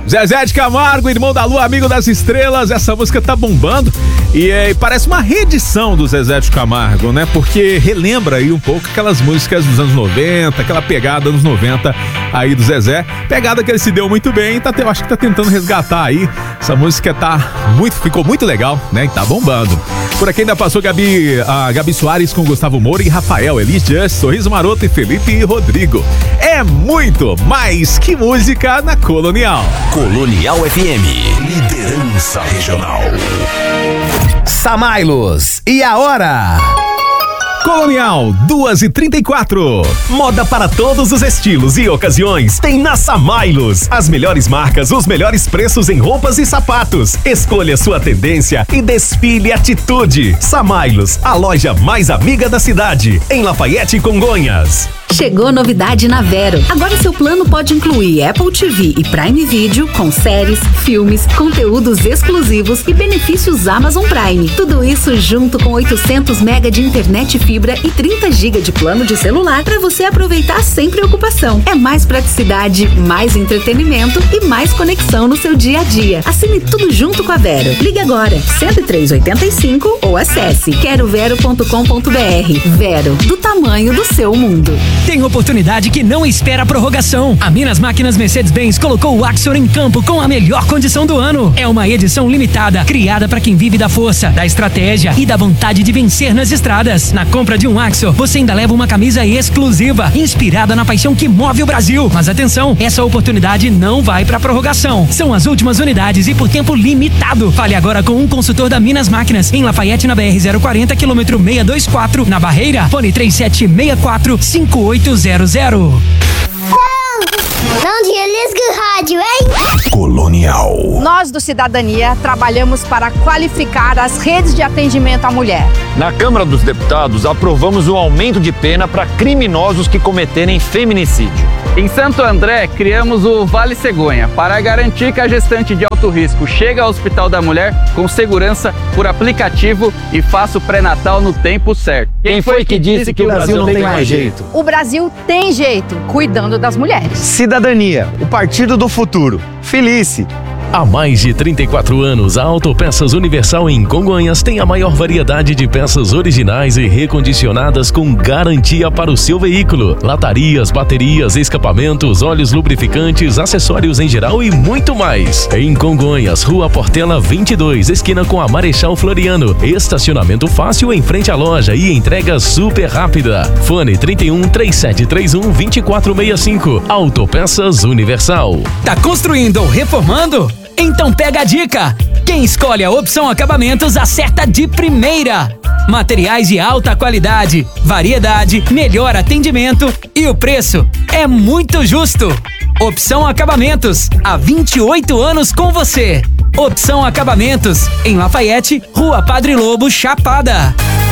Zezé de Camargo, irmão da lua, amigo das estrelas. Essa música tá bombando e parece uma reedição do Zezé de Camargo, né? Porque relembra aí um pouco aquelas músicas dos anos 90, aquela pegada dos 90 aí do Zezé. Pegada que ele se deu muito bem, eu acho que tá tentando resgatar aí. Essa música ficou muito legal, né? E tá bombando. Por aqui ainda passou a Gabi Soares com Gustavo Moura e Rafael, Elis Just, Sorriso Maroto e Felipe e Rodrigo. É muito mais que música na Colonial. Colonial FM, liderança regional. Samailos, e a hora? Colonial, 2h34. Moda para todos os estilos e ocasiões tem na Samailos. As melhores marcas, os melhores preços em roupas e sapatos. Escolha sua tendência e desfile atitude. Samailos, a loja mais amiga da cidade, em Lafayette e Congonhas. Chegou novidade na Vero. Agora seu plano pode incluir Apple TV e Prime Video com séries, filmes, conteúdos exclusivos e benefícios Amazon Prime. Tudo isso junto com 800 MB de internet fibra e 30 GB de plano de celular para você aproveitar sem preocupação. É mais praticidade, mais entretenimento e mais conexão no seu dia a dia. Assine tudo junto com a Vero. Ligue agora 10385 ou acesse querovero.com.br. Vero, do tamanho do seu mundo. Tem oportunidade que não espera a prorrogação. A Minas Máquinas Mercedes-Benz colocou o Axor em campo com a melhor condição do ano. É uma edição limitada, criada para quem vive da força, da estratégia e da vontade de vencer nas estradas. Na compra de um Axor, você ainda leva uma camisa exclusiva, inspirada na paixão que move o Brasil. Mas atenção, essa oportunidade não vai para prorrogação. São as últimas unidades e por tempo limitado. Fale agora com um consultor da Minas Máquinas, em Lafayette, na BR-040, quilômetro 624, na Barreira. Fone 3764-5800. Não desliga o rádio, hein? Colonial. Nós do Cidadania trabalhamos para qualificar as redes de atendimento à mulher. Na Câmara dos Deputados, aprovamos o aumento de pena para criminosos que cometerem feminicídio. Em Santo André, criamos o Vale Cegonha para garantir que a gestante de alto risco chega ao Hospital da Mulher com segurança por aplicativo e faça o pré-natal no tempo certo. Quem foi que disse que o Brasil não tem mais jeito? O Brasil tem jeito, cuidando das mulheres. Cidadania, o partido do futuro. Felice. Há mais de 34 anos, a Autopeças Universal em Congonhas tem a maior variedade de peças originais e recondicionadas com garantia para o seu veículo. Latarias, baterias, escapamentos, óleos lubrificantes, acessórios em geral e muito mais. Em Congonhas, Rua Portela 22, esquina com a Marechal Floriano. Estacionamento fácil em frente à loja e entrega super rápida. Fone 31-3731-2465. Autopeças Universal. Tá construindo ou reformando? Então pega a dica! Quem escolhe a Opção Acabamentos acerta de primeira! Materiais de alta qualidade, variedade, melhor atendimento e o preço é muito justo! Opção Acabamentos, há 28 anos com você! Opção Acabamentos, em Lafayette, Rua Padre Lobo, Chapada.